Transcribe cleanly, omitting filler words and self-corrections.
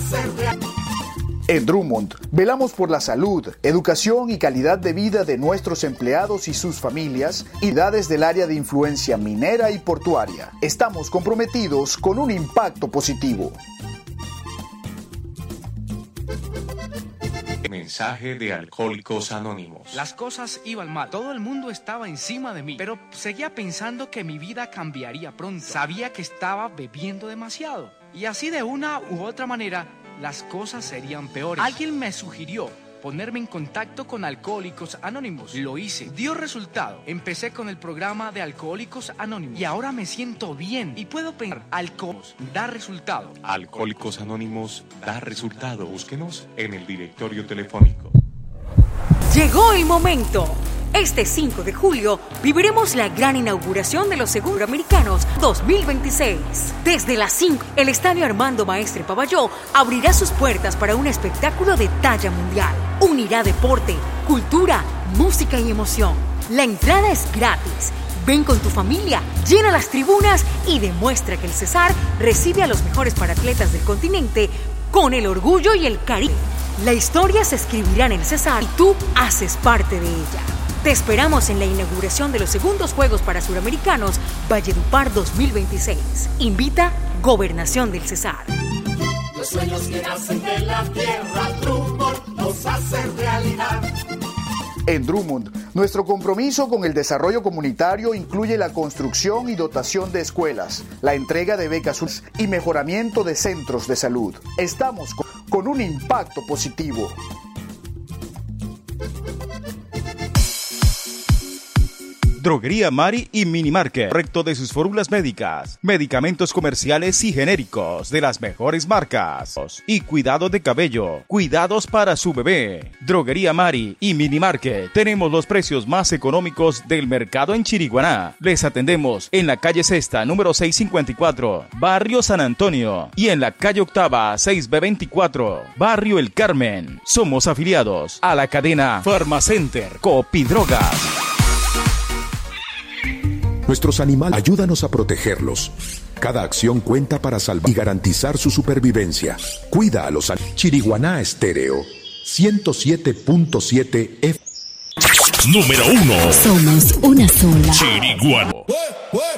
En Drummond, velamos por la salud, educación y calidad de vida de nuestros empleados y sus familias y ciudades del área de influencia minera y portuaria. Estamos comprometidos con un impacto positivo. Mensaje de Alcohólicos Anónimos. Las cosas iban mal, todo el mundo estaba encima de mí, pero seguía pensando que mi vida cambiaría pronto. Sabía que estaba bebiendo demasiado y así de una u otra manera las cosas serían peores. Alguien me sugirió ponerme en contacto con Alcohólicos Anónimos. Lo hice, dio resultado. Empecé con el programa de Alcohólicos Anónimos y ahora me siento bien y puedo pensar, Alcohólicos da resultado. Alcohólicos Anónimos da resultado. Búsquenos en el directorio telefónico. Llegó el momento. Este 5 de julio viviremos la gran inauguración de los Seguramericanos 2026. Desde las 5, el Estadio Armando Maestre Pavalló abrirá sus puertas para un espectáculo de talla mundial. Unirá deporte, cultura, música y emoción. La entrada es gratis. Ven con tu familia, llena las tribunas y demuestra que el Cesar recibe a los mejores paratletas del continente con el orgullo y el cariño. La historia se escribirá en el Cesar y tú haces parte de ella. Te esperamos en la inauguración de los segundos Juegos para Suramericanos Valledupar 2026. Invita Gobernación del Cesar. Los sueños que nacen de la tierra, Drummond los hace realidad. En Drummond, nuestro compromiso con el desarrollo comunitario incluye la construcción y dotación de escuelas, la entrega de becas y mejoramiento de centros de salud. Estamos con un impacto positivo. Droguería Mari y Minimarket, recto de sus fórmulas médicas, medicamentos comerciales y genéricos de las mejores marcas y cuidado de cabello, cuidados para su bebé. Droguería Mari y Minimarket, tenemos los precios más económicos del mercado en Chiriguaná. Les atendemos en la calle Sexta, número 654, Barrio San Antonio, y en la calle Octava, 6B24, Barrio El Carmen. Somos afiliados a la cadena Farmacenter Copidrogas. Nuestros animales, ayúdanos a protegerlos. Cada acción cuenta para salvar y garantizar su supervivencia. Cuida a los animales. Chiriguaná Estéreo 107.7 F. Número 1. Somos una sola. Chiriguaná.